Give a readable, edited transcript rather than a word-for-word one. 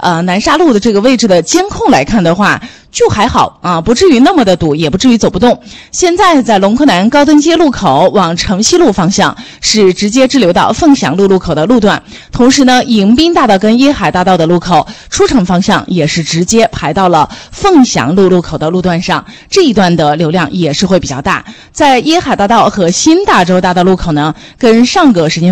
南沙路的这个位置的监控来看的话，就还好啊，不至于那么的堵，也不至于走不动。现在在龙昆南高登街路口往城西路方向是直接支流到凤翔路路口的路段，同时呢，迎宾大道跟椰海大道的路口出城方向也是直接排到了凤翔路路口的路段上，这一段的流量也是会比较大。在椰海大道和新大洲大道路口呢，跟上个时间